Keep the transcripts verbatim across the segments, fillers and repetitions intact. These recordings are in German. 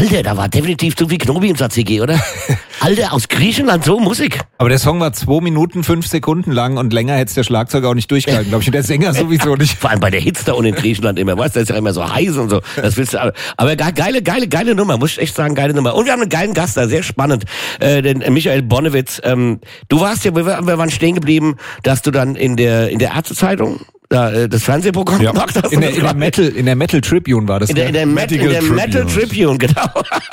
Alter, da war definitiv zu viel Knobi im C G, oder? Alter, aus Griechenland so Musik. Aber der Song war zwei Minuten, fünf Sekunden lang und länger hätte es der Schlagzeuger auch nicht durchgehalten, glaube ich. Und der Sänger sowieso nicht. Vor allem bei der Hitze da unten in Griechenland immer, weißt du, das ist ja immer so heiß und so. Das willst du, aber geile, geile, geile Nummer, muss ich echt sagen, geile Nummer. Und wir haben einen geilen Gast da, sehr spannend, äh, den Michael Bonnewitz. Ähm, du warst ja, wir, wir waren stehen geblieben, dass du dann in der in der Ärztezeitung da, das Fernsehprogramm ja. gemacht hast. In der, in der Metal, in der Metal Tribune war das. In der, in der, Met, in der Tribune. Metal Tribune, genau.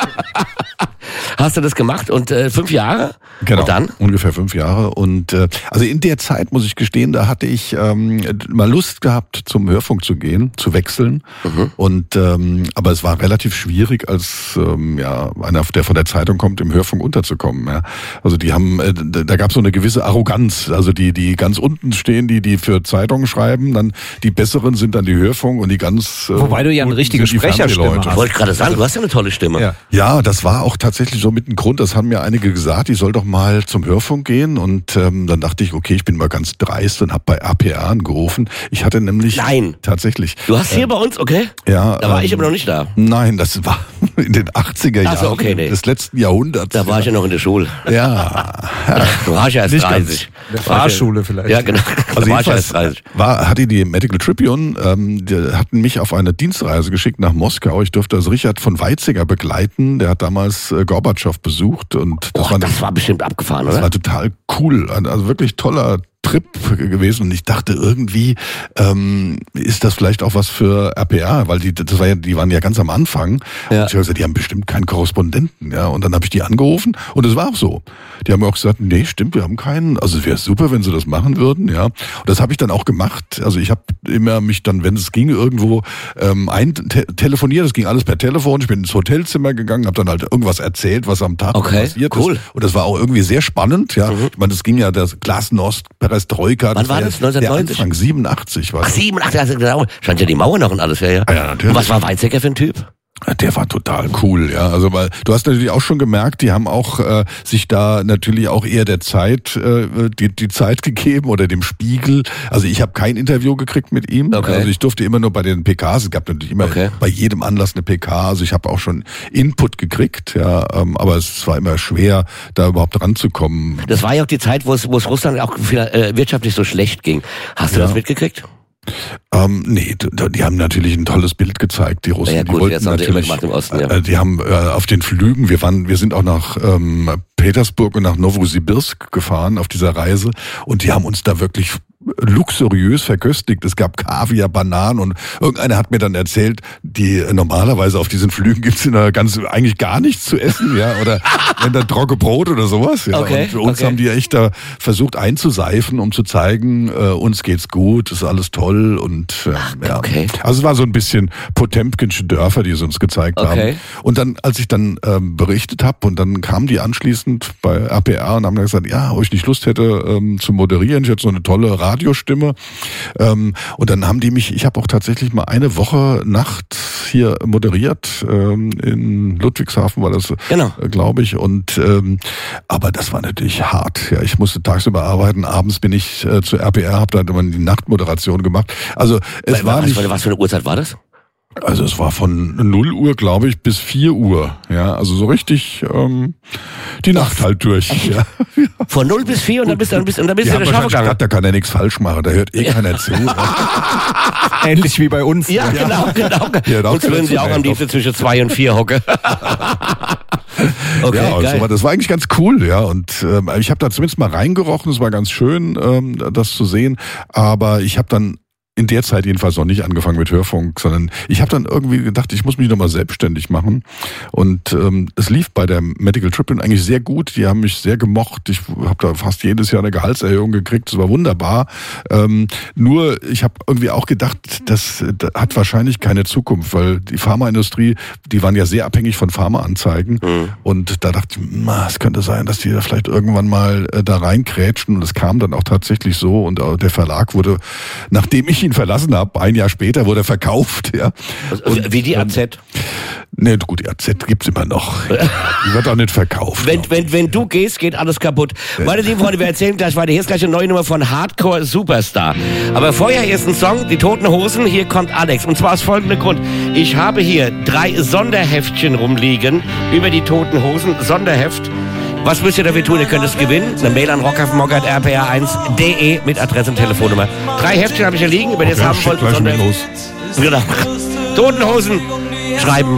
Hast du das gemacht und äh, fünf Jahre? Genau, und dann? Ungefähr fünf Jahre. Und äh, also in der Zeit, muss ich gestehen, da hatte ich ähm, mal Lust gehabt, zum Hörfunk zu gehen, zu wechseln. Mhm. Und ähm, aber es war relativ schwierig, als ähm, ja einer, der von der Zeitung kommt, im Hörfunk unterzukommen. Ja. Also die haben, äh, da gab es so eine gewisse Arroganz. Also die, die ganz unten stehen, die die für Zeitungen schreiben, dann die besseren sind dann die Hörfunk und die ganz. Äh, Wobei du ja eine richtige Sprecherstimme hast. Ich wollte gerade sagen, du hast ja eine tolle Stimme. Ja. ja, das war auch tatsächlich so mit einem Grund. Das haben mir einige gesagt, ich soll doch mal zum Hörfunk gehen. Und ähm, dann dachte ich, okay, ich bin mal ganz dreist und habe bei A P R angerufen. Ich hatte nämlich Nein. tatsächlich. Du hast hier äh, bei uns, okay? Ja. Da war ähm, ich aber noch nicht da. Nein, das war in den achtziger Jahren so, okay, nee. des letzten Jahrhunderts. Da war ich ja noch in der Schule. Ja. Du warst ja erst Nicht dreißig. In der Fahrschule vielleicht. Ja, genau. Also da war ich ja erst dreißig. War, hatte die Medical Tribune, ähm, die hatten mich auf eine Dienstreise geschickt nach Moskau. Ich durfte also Richard von Weizsäcker begleiten. Der hat damals äh, Gorbatschow besucht. Und das, Och, war, das war bestimmt abgefahren, das oder? Das war total cool. Also wirklich toller Trip gewesen und ich dachte irgendwie, ähm, ist das vielleicht auch was für R P R, weil die, das war ja, die waren ja ganz am Anfang. Ja. Und ich habe gesagt, die haben bestimmt keinen Korrespondenten, ja. Und dann habe ich die angerufen und es war auch so. Die haben mir auch gesagt, nee, stimmt, wir haben keinen. Also es wäre super, wenn sie das machen würden, ja. Und das habe ich dann auch gemacht. Also ich habe immer mich dann, wenn es ging, irgendwo ähm, ein te- telefoniert. Das ging alles per Telefon. Ich bin ins Hotelzimmer gegangen, habe dann halt irgendwas erzählt, was am Tag okay, passiert cool. ist. Und das war auch irgendwie sehr spannend, ja. Mhm. Ich meine, das ging ja das Glasnost Perestroika. Wann war das? neunzehnhundertneunzig? Anfang siebenundachtzig war Ach, siebenundachtzig, also genau. Stand ja die Mauer noch und alles, ja, ja. Ja, natürlich. Und was war Weizsäcker für ein Typ? Der war total cool, ja. Also weil du hast natürlich auch schon gemerkt, die haben auch äh, sich da natürlich auch eher der Zeit äh, die die Zeit gegeben oder dem Spiegel. Also ich habe kein Interview gekriegt mit ihm. Okay. Also ich durfte immer nur bei den P Ks. Es gab natürlich immer okay. bei jedem Anlass eine P K. Also ich habe auch schon Input gekriegt, ja. Ähm, aber es war immer schwer, da überhaupt ranzukommen. Das war ja auch die Zeit, wo es wo es Russland auch äh, wirtschaftlich so schlecht ging. Hast du ja. das mitgekriegt? Ähm, nee, die haben natürlich ein tolles Bild gezeigt, die Russen. Ja, gut, die wollten jetzt haben natürlich, sie immer gemacht im Osten, ja. äh, die haben äh, auf den Flügen, wir waren, wir sind auch nach ähm, Petersburg und nach Novosibirsk gefahren auf dieser Reise und die haben uns da wirklich luxuriös verköstigt. Es gab Kaviar, Bananen und irgendeiner hat mir dann erzählt, die normalerweise auf diesen Flügen gibt's in der ganz eigentlich gar nichts zu essen, ja, oder wenn da trockene Brot oder sowas, ja. Okay, und für uns okay. haben die echt da versucht einzuseifen, um zu zeigen, äh, uns geht's gut, ist alles toll und äh, Ach, ja. okay. Also es war so ein bisschen Potemkinsche Dörfer, die sie uns gezeigt okay. haben. Und dann, als ich dann ähm, berichtet habe und dann kamen die anschließend bei R P R und haben dann gesagt, ja, ob ich nicht Lust hätte ähm, zu moderieren, ich hätte so eine tolle Radiostimme. Ähm, und dann haben die mich, ich habe auch tatsächlich mal eine Woche nachts hier moderiert, ähm, in Ludwigshafen war das, genau. äh, glaube ich. Und ähm, aber das war natürlich hart. Ja, ich musste tagsüber arbeiten, abends bin ich äh, zu R P R, habe da immer die Nachtmoderation gemacht. Also es was, war nicht. Was für eine Uhrzeit war das? Also es war von null Uhr, glaube ich, bis vier Uhr. Ja, also so richtig ähm, die Nacht halt durch. Ja. Von null bis vier und dann bist du, dann bist, und dann bist du in der Schafe gegangen. Da kann er nichts falsch machen, da hört eh keiner zu. Ähnlich wie bei uns. Ja, ja. genau, genau. Ja, Sonst würden sie auch am liebsten zwischen zwei und vier hocke. Okay, ja, geil. also, das war eigentlich ganz cool, ja. Und ähm, ich habe da zumindest mal reingerochen, es war ganz schön, ähm, das zu sehen. Aber ich habe dann in der Zeit jedenfalls noch nicht angefangen mit Hörfunk, sondern ich habe dann irgendwie gedacht, ich muss mich nochmal selbstständig machen. Und ähm, es lief bei der Medical Tribune eigentlich sehr gut. Die haben mich sehr gemocht. Ich habe da fast jedes Jahr eine Gehaltserhöhung gekriegt. Das war wunderbar. Ähm, nur, ich habe irgendwie auch gedacht, das, das hat wahrscheinlich keine Zukunft, weil die Pharmaindustrie, die waren ja sehr abhängig von Pharmaanzeigen. Mhm. Und da dachte ich, na, es könnte sein, dass die da vielleicht irgendwann mal äh, da reinkrätschen. Und es kam dann auch tatsächlich so. Und äh, der Verlag wurde, nachdem ich ihn verlassen habe, ein Jahr später wurde er verkauft. Ja. Und, wie die A Z? Nee, gut, R Z gibt's immer noch. Die wird auch nicht verkauft. Wenn, wenn, wenn du gehst, geht alles kaputt. Meine lieben Freunde, wir erzählen gleich weiter. Hier ist gleich eine neue Nummer von Hardcore Superstar. Aber vorher erst ein Song, die Toten Hosen. Hier kommt Alex. Und zwar aus folgendem Grund. Ich habe hier drei Sonderheftchen rumliegen über die Toten Hosen. Sonderheft. Was müsst ihr dafür tun? Ihr könnt es gewinnen. Eine Mail an rockhaffenmock at r p r eins punkt d e mit Adresse und Telefonnummer. Drei Heftchen habe ich hier liegen, über das Okay, haben schick wollten gleich mit Sonderheft. los. Genau. Toten Hosen schreiben.